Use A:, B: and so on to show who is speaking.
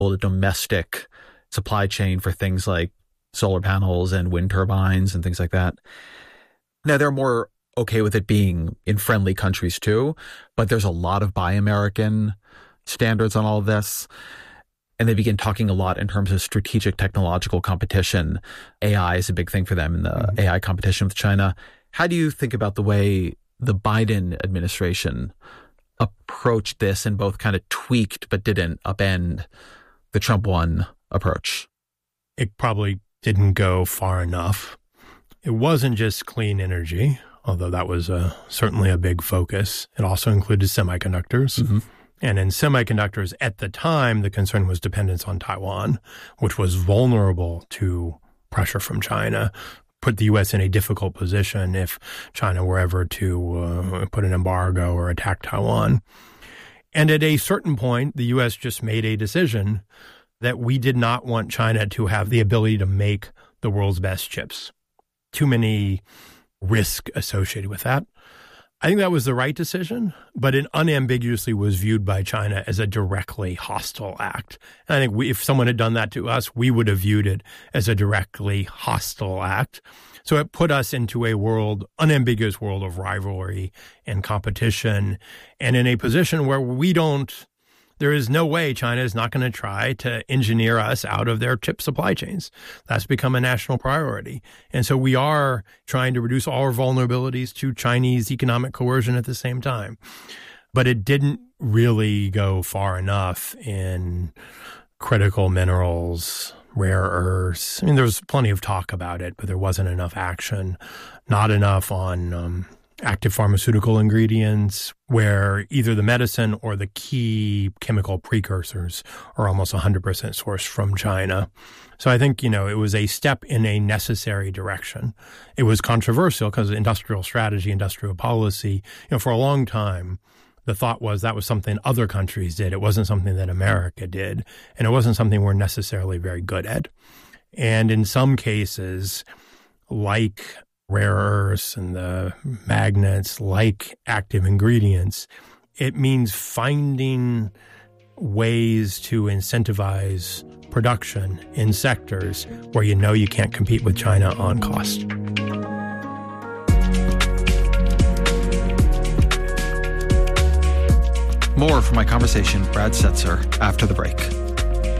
A: a domestic supply chain for things like solar panels and wind turbines and things like that. Now, they're more okay with it being in friendly countries too, but there's a lot of Buy American standards on all of this. And they begin talking a lot in terms of strategic technological competition. AI is a big thing for them in the AI competition with China. How do you think about the way the Biden administration approached this and both kind of tweaked but didn't upend the Trump 1 approach?
B: It probably didn't go far enough. It wasn't just clean energy, although that was certainly a big focus. It also included semiconductors. Mm-hmm. And in semiconductors at the time, the concern was dependence on Taiwan, which was vulnerable to pressure from China, put the U.S. in a difficult position if China were ever to put an embargo or attack Taiwan. And at a certain point, the U.S. just made a decision that we did not want China to have the ability to make the world's best chips. Too many risks associated with that. I think that was the right decision, but it unambiguously was viewed by China as a directly hostile act. And I think if someone had done that to us, we would have viewed it as a directly hostile act. So it put us into a unambiguous world of rivalry and competition, and in a position where there is no way China is not going to try to engineer us out of their chip supply chains. That's become a national priority. And so we are trying to reduce all our vulnerabilities to Chinese economic coercion at the same time. But it didn't really go far enough in critical minerals, rare earths. I mean, there was plenty of talk about it, but there wasn't enough action, not enough on active pharmaceutical ingredients, where either the medicine or the key chemical precursors are almost 100% sourced from China. So I think, it was a step in a necessary direction. It was controversial because industrial strategy, industrial policy, for a long time, the thought was that was something other countries did. It wasn't something that America did, and it wasn't something we're necessarily very good at. And in some cases, like rare earths and the magnets, like active ingredients, it means finding ways to incentivize production in sectors where you can't compete with China on cost.
A: More from my conversation with Brad Setser after the break.